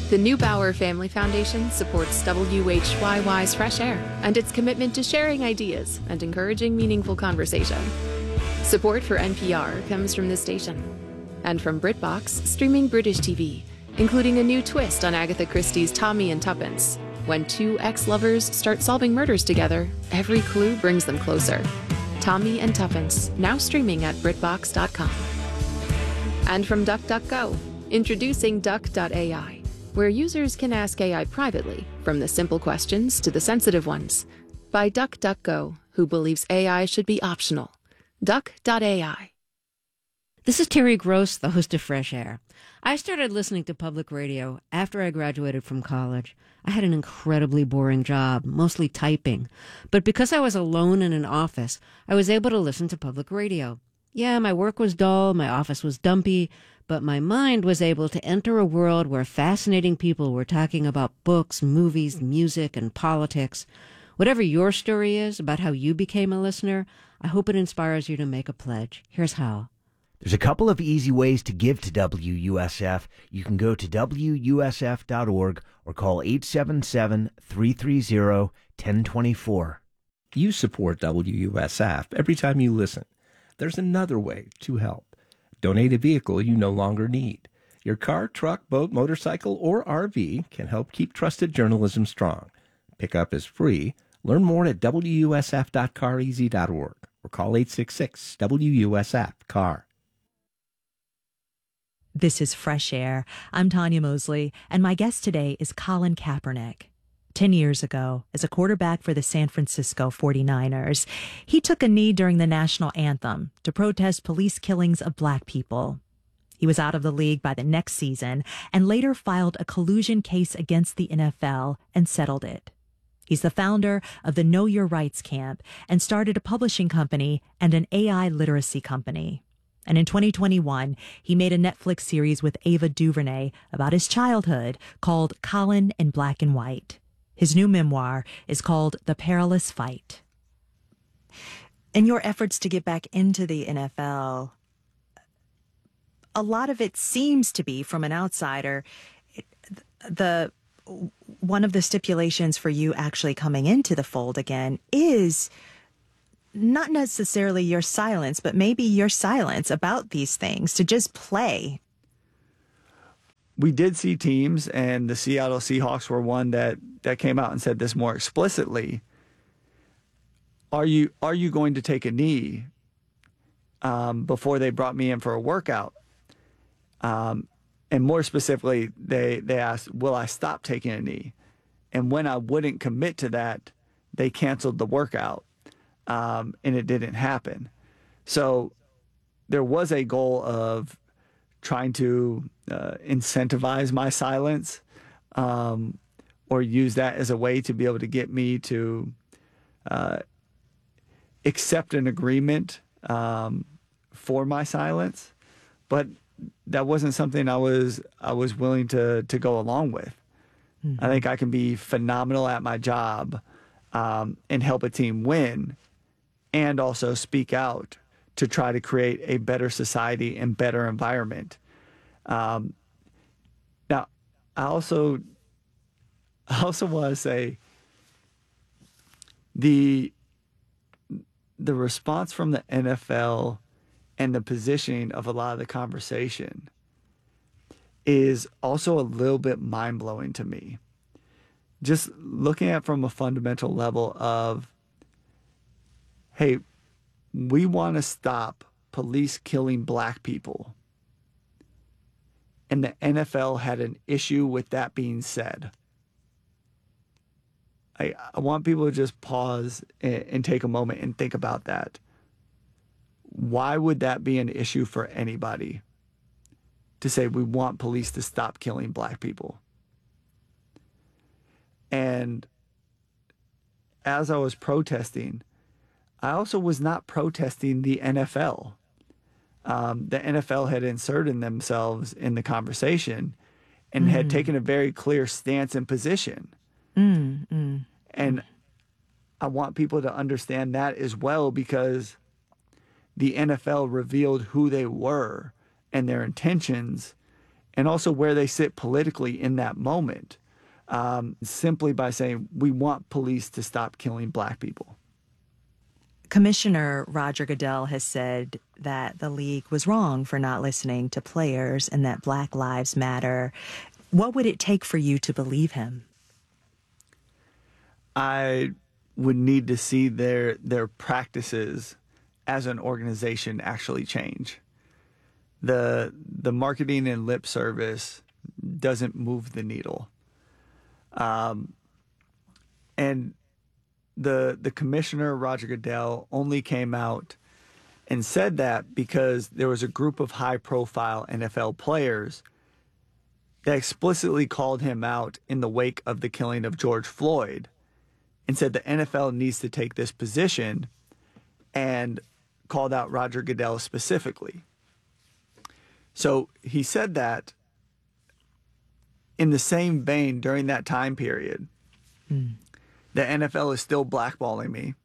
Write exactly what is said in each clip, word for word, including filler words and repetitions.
The Neubauer Family Foundation supports W H Y Y's Fresh Air and its commitment to sharing ideas and encouraging meaningful conversation. Support for N P R comes from this station and from BritBox, streaming British T V, including a new twist on Agatha Christie's Tommy and Tuppence. When two ex-lovers start solving murders together, every clue brings them closer. Tommy and Tuppence, now streaming at Britbox dot com. And from DuckDuckGo, introducing Duck dot A I, where users can ask A I privately, from the simple questions to the sensitive ones. By DuckDuckGo, who believes A I should be optional. Duck dot A I. This is Terry Gross, the host of Fresh Air. I started listening to public radio after I graduated from college. I had an incredibly boring job, mostly typing. But because I was alone in an office, I was able to listen to public radio. Yeah, my work was dull, my office was dumpy, but my mind was able to enter a world where fascinating people were talking about books, movies, music, and politics. Whatever your story is about how you became a listener, I hope it inspires you to make a pledge. Here's how. There's a couple of easy ways to give to W U S F. You can go to W U S F dot org or call eight seven seven, three three zero, one zero two four. You support W U S F every time you listen. There's another way to help. Donate a vehicle you no longer need. Your car, truck, boat, motorcycle, or R V can help keep trusted journalism strong. Pickup is free. Learn more at W U S F dot car easy dot org or call eight six six, W U S F, C A R. This is Fresh Air. I'm Tanya Mosley, and my guest today is Colin Kaepernick. Ten years ago, as a quarterback for the San Francisco forty-niners, he took a knee during the national anthem to protest police killings of black people. He was out of the league by the next season and later filed a collusion case against the N F L and settled it. He's the founder of the Know Your Rights Camp and started a publishing company and an A I literacy company. And in twenty twenty-one, he made a Netflix series with Ava DuVernay about his childhood called Colin in Black and White. His new memoir is called The Perilous Fight. In your efforts to get back into the N F L, a lot of it seems to be, from an outsider, the one of the stipulations for you actually coming into the fold again is not necessarily your silence, but maybe your silence about these things, to just play. We did see teams, and the Seattle Seahawks were one that, that came out and said this more explicitly. Are you are you going to take a knee um, before they brought me in for a workout? Um, and more specifically, they, they asked, will I stop taking a knee? And when I wouldn't commit to that, they canceled the workout. Um, and it didn't happen. So there was a goal of trying to uh, incentivize my silence um, or use that as a way to be able to get me to uh, accept an agreement um, for my silence. But that wasn't something I was I was willing to to go along with. Mm-hmm. I think I can be phenomenal at my job um, and help a team win, and also speak out to try to create a better society and better environment. Um, now, I also, I also want to say the the response from the N F L and the positioning of a lot of the conversation is also a little bit mind-blowing to me. Just looking at it from a fundamental level of, hey, we want to stop police killing black people. And the N F L had an issue with that being said. I, I want people to just pause and, and take a moment and think about that. Why would that be an issue for anybody to say we want police to stop killing black people? And as I was protesting, I also was not protesting the N F L. Um, the N F L had inserted themselves in the conversation and mm. had taken a very clear stance and position. Mm, mm. And I want people to understand that as well, because the N F L revealed who they were and their intentions and also where they sit politically in that moment, um, simply by saying, we want police to stop killing black people. Commissioner Roger Goodell has said that the league was wrong for not listening to players and that Black Lives Matter. What would it take for you to believe him? I would need to see their their practices as an organization actually change. The the marketing and lip service doesn't move the needle. Um, and the the commissioner, Roger Goodell, only came out and said that because there was a group of high-profile N F L players that explicitly called him out in the wake of the killing of George Floyd and said the N F L needs to take this position, and called out Roger Goodell specifically. So he said that in the same vein during that time period. Mm. The N F L is still blackballing me.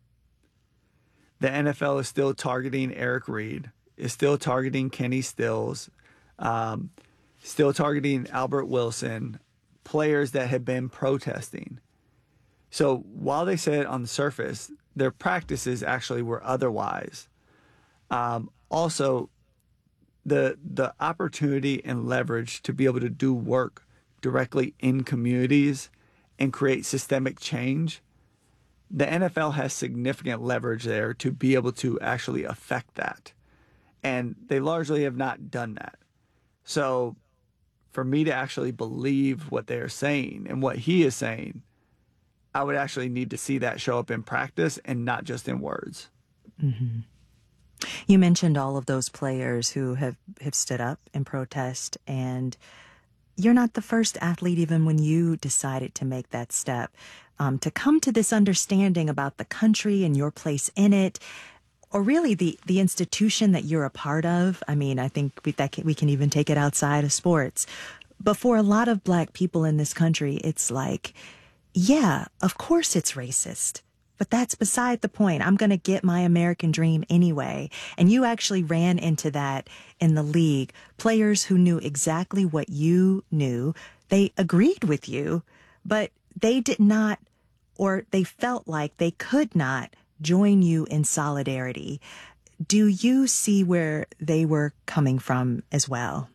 The N F L is still targeting Eric Reed, is still targeting Kenny Stills, um, still targeting Albert Wilson, players that have been protesting. So while they said on the surface, their practices actually were otherwise. Um, also, the the opportunity and leverage to be able to do work directly in communities and create systemic change, the N F L has significant leverage there to be able to actually affect that. And they largely have not done that. So for me to actually believe what they're saying and what he is saying, I would actually need to see that show up in practice and not just in words. Mm-hmm. You mentioned all of those players who have, have stood up in protest, and you're not the first athlete, even when you decided to make that step, um, to come to this understanding about the country and your place in it, or really the, the institution that you're a part of. I mean, I think we, that can, we can even take it outside of sports. But for a lot of Black people in this country, it's like, yeah, of course it's racist. But that's beside the point. I'm going to get my American dream anyway. And you actually ran into that in the league. Players who knew exactly what you knew, they agreed with you, but they did not, or they felt like they could not join you in solidarity. Do you see where they were coming from as well?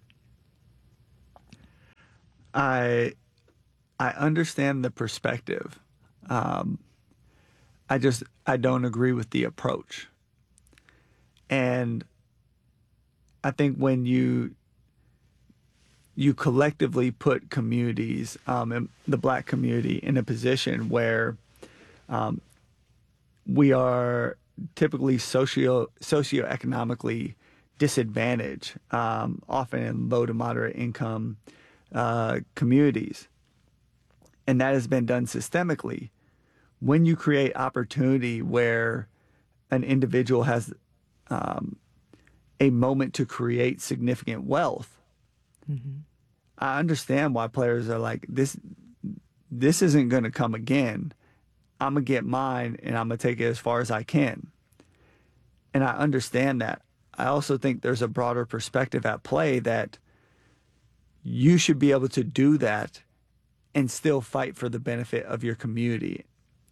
I I understand the perspective. Um, I just, I don't agree with the approach. And I think when you, you collectively put communities, um, and the Black community in a position where um, we are typically socio, socioeconomically disadvantaged, um, often in low to moderate income uh, communities, and that has been done systemically. When you create opportunity where an individual has um, a moment to create significant wealth, mm-hmm. I understand why players are like, this this isn't going to come again. I'm going to get mine, and I'm going to take it as far as I can. And I understand that. I also think there's a broader perspective at play that you should be able to do that and still fight for the benefit of your community.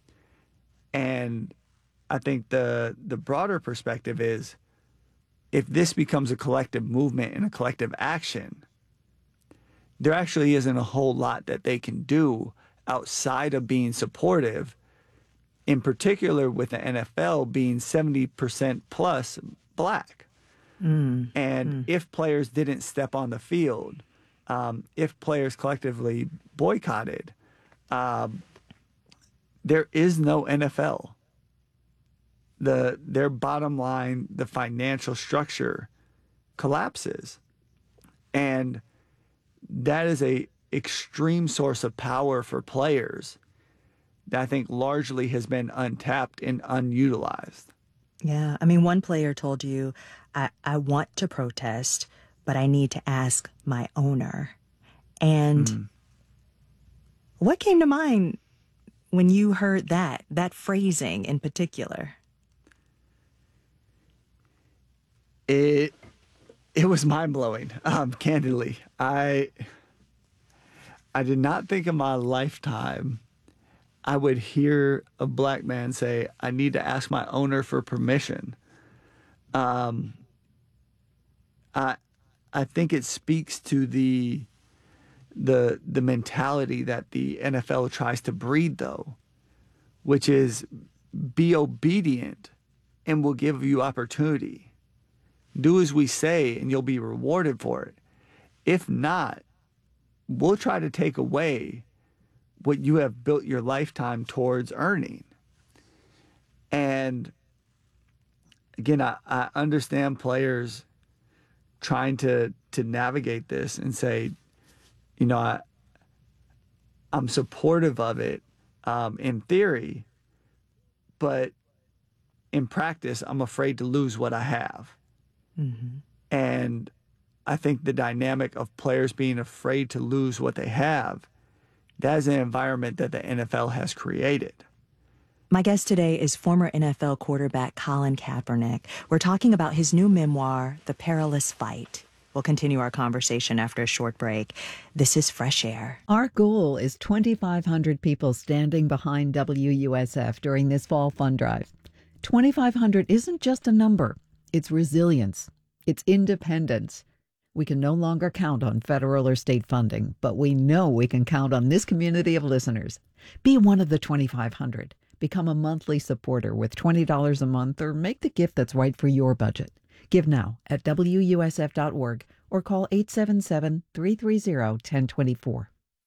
And I think the the broader perspective is, if this becomes a collective movement and a collective action, there actually isn't a whole lot that they can do outside of being supportive, in particular with the N F L being seventy percent plus Black. Mm. And mm. if players didn't step on the field, um, if players collectively boycotted, um, there is no N F L. The their bottom line, the financial structure, collapses, and that is a extreme source of power for players that I think largely has been untapped and unutilized. Yeah, I mean, one player told you, I, I want to protest, but I need to ask my owner. And mm. what came to mind when you heard that, that phrasing in particular? It it was mind blowing. Um, candidly, I I did not think in my lifetime I would hear a black man say, "I need to ask my owner for permission." Um, I I think it speaks to the the the mentality that the N F L tries to breed, though, which is be obedient and we'll give you opportunity. Do as we say and you'll be rewarded for it. If not, we'll try to take away what you have built your lifetime towards earning. And again, I, I understand players trying to to navigate this and say, you know, I, I'm supportive of it um, in theory, but in practice, I'm afraid to lose what I have. Mm-hmm. And I think the dynamic of players being afraid to lose what they have, that is an environment that the N F L has created. My guest today is former N F L quarterback Colin Kaepernick. We're talking about his new memoir, The Perilous Fight. We'll continue our conversation after a short break. This is Fresh Air. Our goal is twenty-five hundred people standing behind W U S F during this fall fund drive. twenty-five hundred isn't just a number. It's resilience. It's independence. We can no longer count on federal or state funding, but we know we can count on this community of listeners. Be one of the twenty-five hundred. Become a monthly supporter with twenty dollars a month or make the gift that's right for your budget. Give now at W U S F dot org or call eight seven seven, three three zero, one zero two four.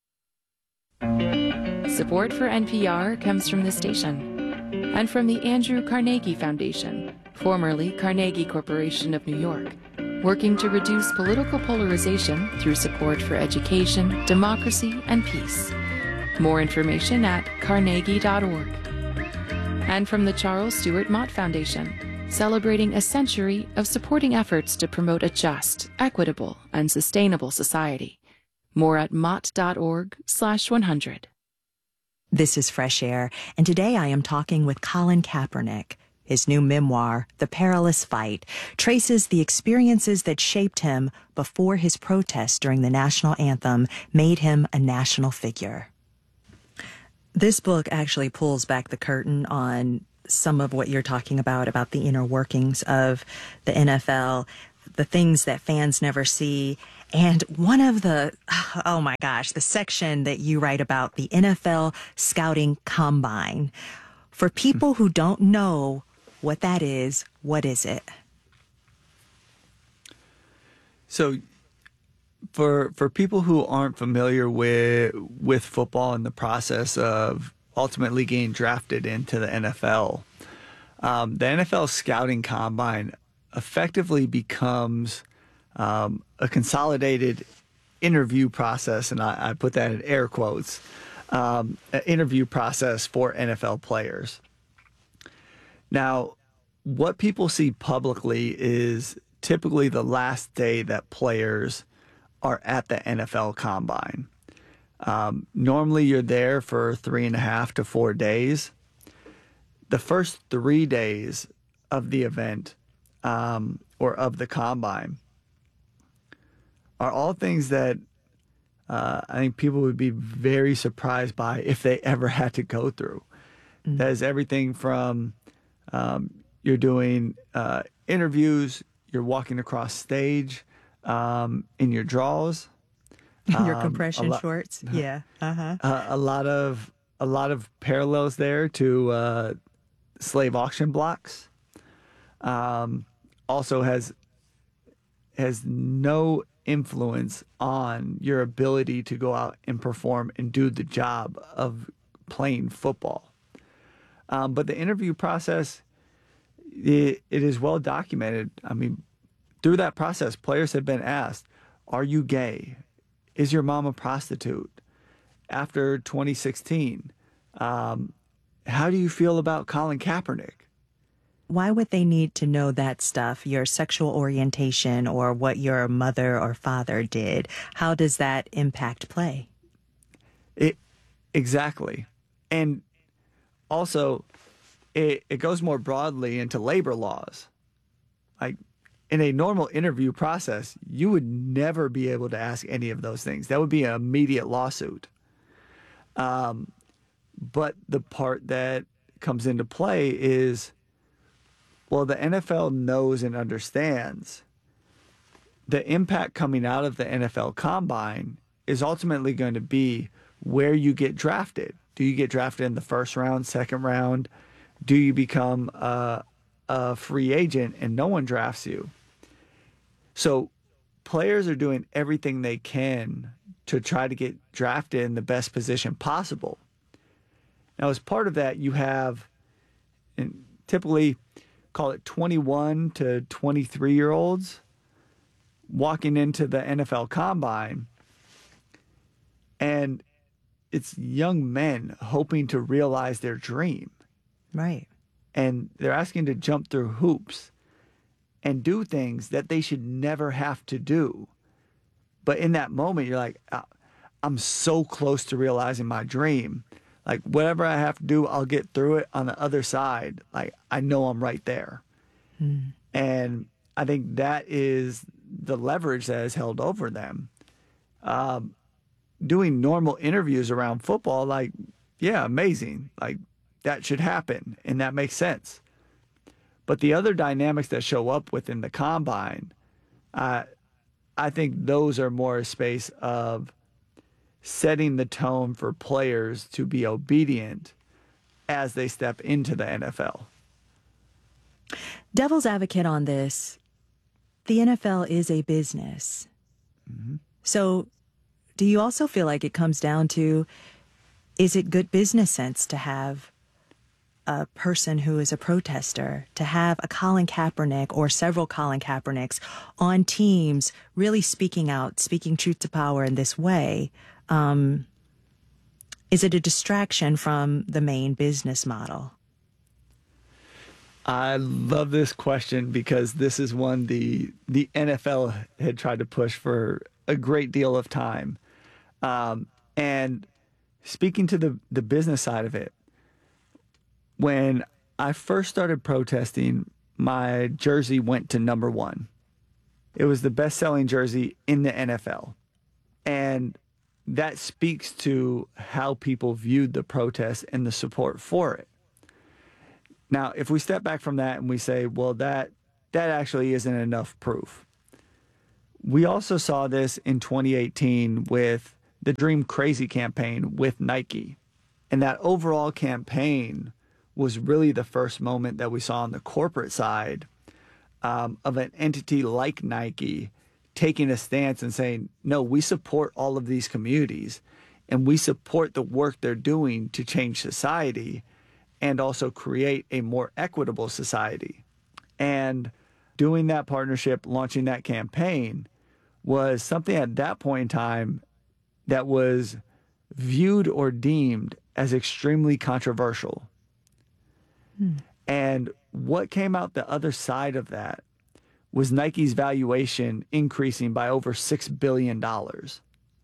Support for N P R comes from this station and from the Andrew Carnegie Foundation, formerly Carnegie Corporation of New York, working to reduce political polarization through support for education, democracy, and peace. More information at carnegie dot org. And from the Charles Stewart Mott Foundation, celebrating a century of supporting efforts to promote a just, equitable, and sustainable society. More at mott dot org slash one hundred. This is Fresh Air, and today I am talking with Colin Kaepernick. His new memoir, The Perilous Fight, traces the experiences that shaped him before his protest during the national anthem made him a national figure. This book actually pulls back the curtain on some of what you're talking about, about the inner workings of the N F L, the things that fans never see. And one of the, oh my gosh, the section that you write about, the N F L Scouting Combine. For people who don't know what that is, what is it? So for for people who aren't familiar with with football and the process of ultimately getting drafted into the N F L, um, the N F L Scouting Combine effectively becomes um, a consolidated interview process, and I, I put that in air quotes, um, an interview process for N F L players. Now, what people see publicly is typically the last day that players are at the N F L Combine. Um, normally you're there for three and a half to four days. The first three days of the event um, or of the Combine are all things that uh, I think people would be very surprised by if they ever had to go through. Mm-hmm. That is everything from um, you're doing uh, interviews, you're walking across stage um, in your draws. Your Um, compression a lo- shorts, yeah. Uh-huh. Uh, a lot of a lot of parallels there to uh, slave auction blocks. Um, also has has no influence on your ability to go out and perform and do the job of playing football. Um, but the interview process, it, it is well documented. I mean, through that process, players have been asked, "Are you gay? Is your mom a prostitute?" After twenty sixteen, um, how do you feel about Colin Kaepernick? Why would they need to know that stuff, your sexual orientation or what your mother or father did? How does that impact play? It exactly. And also, it, it goes more broadly into labor laws. Like, in a normal interview process, you would never be able to ask any of those things. That would be an immediate lawsuit. Um, but the part that comes into play is, well, the N F L knows and understands the impact coming out of the N F L Combine is ultimately going to be where you get drafted. Do you get drafted in the first round, second round? Do you become a, a free agent and no one drafts you? So players are doing everything they can to try to get drafted in the best position possible. Now, as part of that, you have, and typically call it twenty-one to twenty-three year olds walking into the N F L Combine, and it's young men hoping to realize their dream. Right. And they're asking to jump through hoops and do things that they should never have to do. But in that moment, you're like, I'm so close to realizing my dream. Like, whatever I have to do, I'll get through it on the other side. Like, I know I'm right there. Hmm. And I think that is the leverage that is held over them. Um, doing normal interviews around football, like, yeah, amazing. Like, that should happen, and that makes sense. But the other dynamics that show up within the combine, uh, I think those are more a space of setting the tone for players to be obedient as they step into the N F L. Devil's advocate on this, the N F L is a business. Mm-hmm. So do you also feel like it comes down to, is it good business sense to have a person who is a protester, to have a Colin Kaepernick or several Colin Kaepernicks on teams really speaking out, speaking truth to power in this way? Um, is it a distraction from the main business model? I love this question because this is one the the N F L had tried to push for a great deal of time. Um, and speaking to the, the business side of it, when I first started protesting, my jersey went to number one. It was the best-selling jersey in the N F L. And that speaks to how people viewed the protest and the support for it. Now, if we step back from that and we say, well, that that actually isn't enough proof. We also saw this in twenty eighteen with the Dream Crazy campaign with Nike. And that overall campaign was really the first moment that we saw on the corporate side um, of an entity like Nike taking a stance and saying, no, we support all of these communities and we support the work they're doing to change society and also create a more equitable society. And doing that partnership, launching that campaign, was something at that point in time that was viewed or deemed as extremely controversial. Hmm. And what came out the other side of that was Nike's valuation increasing by over six billion dollars.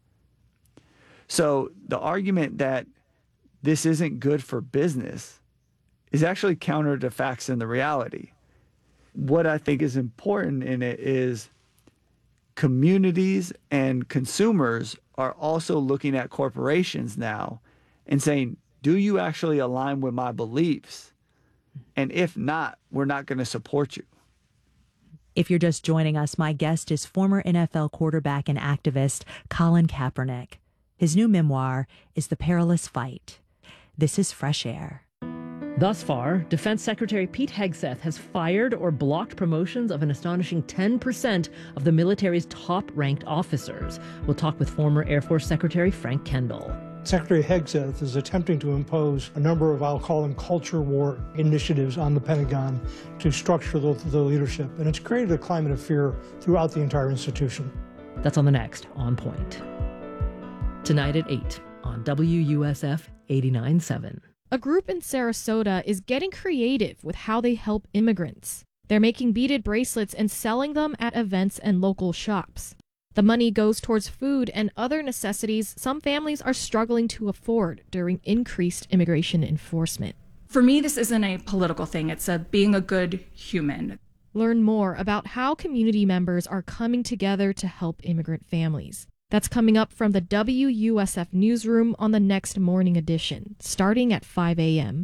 So the argument that this isn't good for business is actually counter to facts and the reality. What I think is important in it is communities and consumers are also looking at corporations now and saying, do you actually align with my beliefs? And if not, we're not going to support you. If you're just joining us, my guest is former N F L quarterback and activist Colin Kaepernick. His new memoir is The Perilous Fight. This is Fresh Air. Thus far, Defense Secretary Pete Hegseth has fired or blocked promotions of an astonishing ten percent of the military's top-ranked officers. We'll talk with former Air Force Secretary Frank Kendall. Secretary Hegseth is attempting to impose a number of, I'll call them, culture war initiatives on the Pentagon to structure the, the leadership. And it's created a climate of fear throughout the entire institution. That's on the next On Point. Tonight at eight on W U S F eighty-nine point seven. A group in Sarasota is getting creative with how they help immigrants. They're making beaded bracelets and selling them at events and local shops. The money goes towards food and other necessities some families are struggling to afford during increased immigration enforcement. For me, this isn't a political thing. It's a being a good human. Learn more about how community members are coming together to help immigrant families. That's coming up from the W U S F Newsroom on the next morning edition, starting at five a.m.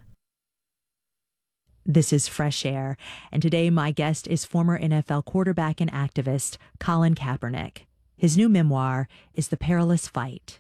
This is Fresh Air, and today my guest is former N F L quarterback and activist Colin Kaepernick. His new memoir is The Perilous Fight.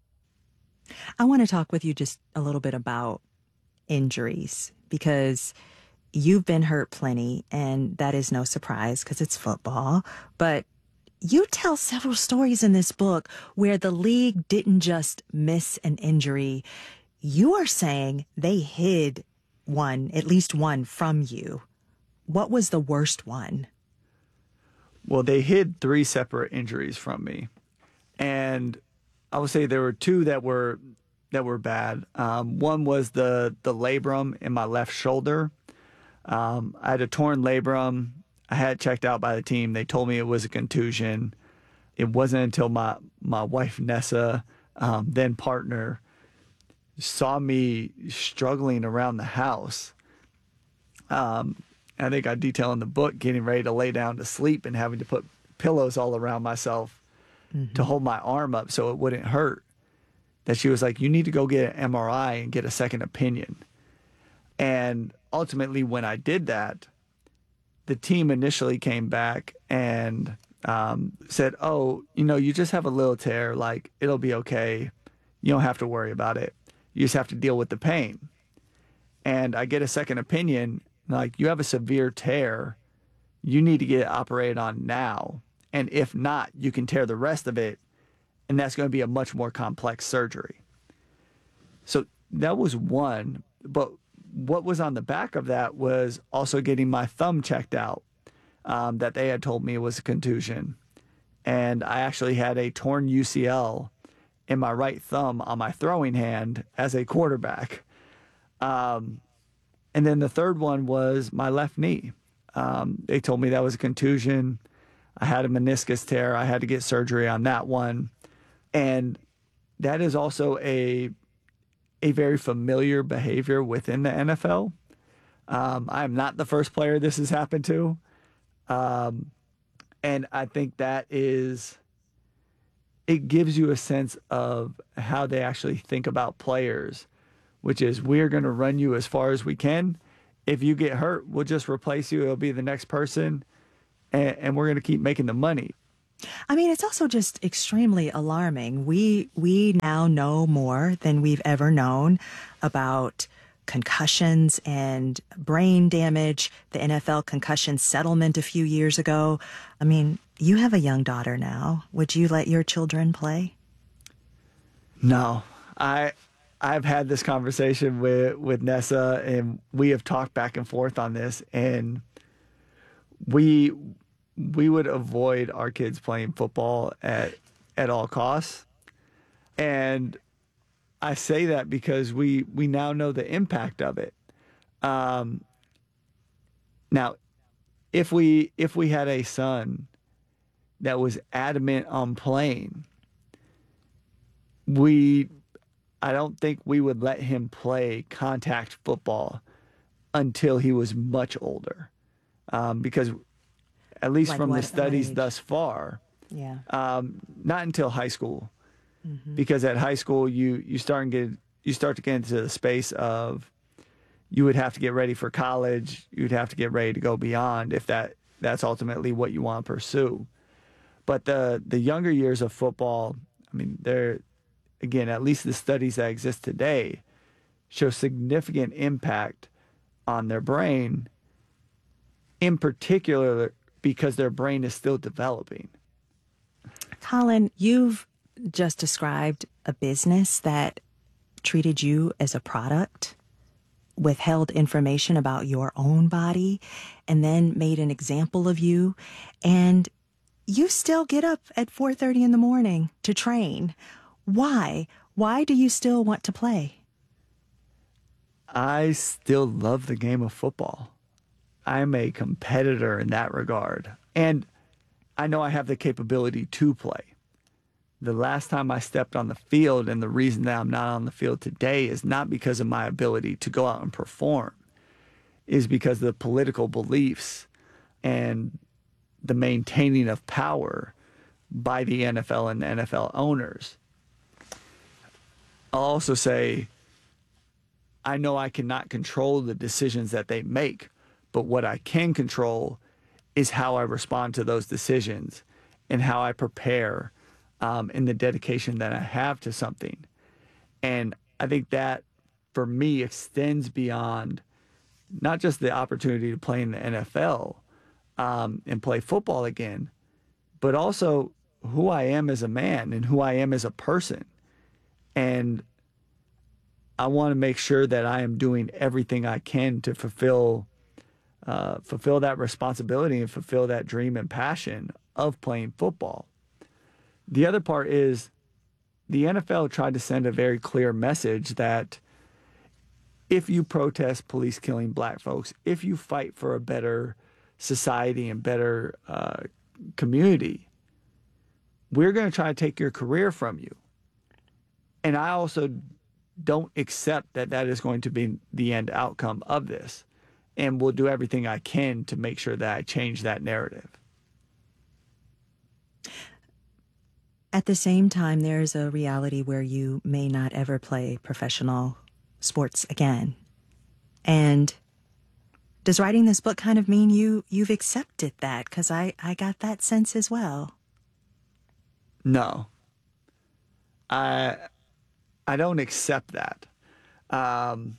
I want to talk with you just a little bit about injuries, because you've been hurt plenty, and that is no surprise because it's football. But you tell several stories in this book where the league didn't just miss an injury. You are saying they hid one, at least one, from you. What was the worst one? Well, they hid three separate injuries from me. And I would say there were two that were that were bad. Um, one was the, the labrum in my left shoulder. Um, I had a torn labrum. I had it checked out by the team. They told me it was a contusion. It wasn't until my, my wife, Nessa, um, then partner, saw me struggling around the house. Um, I think I detail in the book getting ready to lay down to sleep and having to put pillows all around myself mm-hmm. to hold my arm up so it wouldn't hurt. That she was like, you need to go get an M R I and get a second opinion. And ultimately, when I did that, the team initially came back and um, said, oh, you know, you just have a little tear. Like, it'll be okay. You don't have to worry about it. You just have to deal with the pain. And I get a second opinion, like, you have a severe tear. You need to get it operated on now. And if not, you can tear the rest of it. And that's going to be a much more complex surgery. So that was one. But what was on the back of that was also getting my thumb checked out, um, that they had told me it was a contusion. And I actually had a torn U C L in my right thumb on my throwing hand as a quarterback. Um, and then the third one was my left knee. Um, they told me that was a contusion. I had a meniscus tear. I had to get surgery on that one. And that is also a a very familiar behavior within the N F L. Um, I'm not the first player this has happened to. Um, and I think that is, it gives you a sense of how they actually think about players, which is, we're going to run you as far as we can. If you get hurt, we'll just replace you. It'll be the next person. And, and we're going to keep making the money. I mean, it's also just extremely alarming. We we now know more than we've ever known about concussions and brain damage, the N F L concussion settlement a few years ago. I mean, you have a young daughter now. Would you let your children play? No. I I've had this conversation with, with Nessa, and we have talked back and forth on this, and we we would avoid our kids playing football at at all costs. And I say that because we we now know the impact of it. Um, now, if we if we had a son that was adamant on playing, we I don't think we would let him play contact football until he was much older, um, because at least Like from the what studies age? thus far, Yeah. um, not until high school, Mhm. because at high school you you start and get you start to get into the space of you would have to get ready for college, you'd have to get ready to go beyond if that that's ultimately what you want to pursue. But the the younger years of football, I mean, they're again, at least the studies that exist today show significant impact on their brain, in particular because their brain is still developing. Colin, you've just described a business that treated you as a product, withheld information about your own body, and then made an example of you. And you still get up at four thirty in the morning to train. Why? Why do you still want to play? I still love the game of football. I'm a competitor in that regard. And I know I have the capability to play. The last time I stepped on the field, and the reason that I'm not on the field today is not because of my ability to go out and perform, is because of the political beliefs and the maintaining of power by the N F L and N F L owners. I'll also say, I know I cannot control the decisions that they make, but what I can control is how I respond to those decisions and how I prepare um, and the dedication that I have to something. And I think that, for me, extends beyond not just the opportunity to play in the N F L um, and play football again, but also who I am as a man and who I am as a person. And I want to make sure that I am doing everything I can to fulfill uh, fulfill that responsibility and fulfill that dream and passion of playing football. The other part is the N F L tried to send a very clear message that if you protest police killing black folks, if you fight for a better society and better uh, community, we're going to try to take your career from you. And I also don't accept that that is going to be the end outcome of this. And will do everything I can to make sure that I change that narrative. At the same time, there's a reality where you may not ever play professional sports again. And does writing this book kind of mean you, you've accepted that? Because I, I got that sense as well. No. I I don't accept that. Um,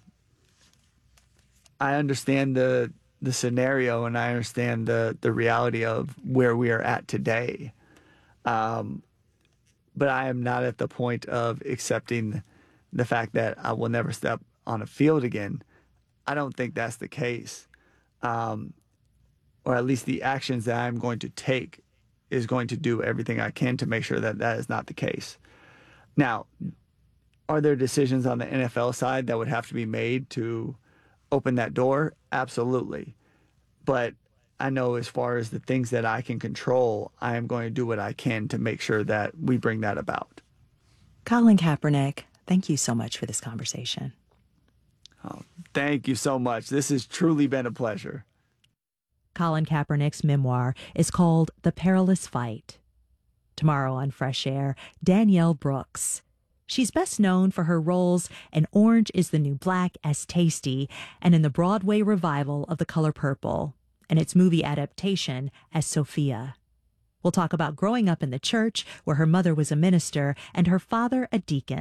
I understand the the scenario and I understand the, the reality of where we are at today. Um, but I am not at the point of accepting the fact that I will never step on a field again. I don't think that's the case. Um, or at least the actions that I'm going to take is going to do everything I can to make sure that that is not the case. Now, are there decisions on the N F L side that would have to be made to open that door? Absolutely. But I know as far as the things that I can control, I am going to do what I can to make sure that we bring that about. Colin Kaepernick, thank you so much for this conversation. Oh, thank you so much. This has truly been a pleasure. Colin Kaepernick's memoir is called The Perilous Fight. Tomorrow on Fresh Air, Danielle Brooks. She's best known for her roles in Orange is the New Black as Tasty and in the Broadway revival of The Color Purple and its movie adaptation as Sophia. We'll talk about growing up in the church where her mother was a minister and her father a deacon.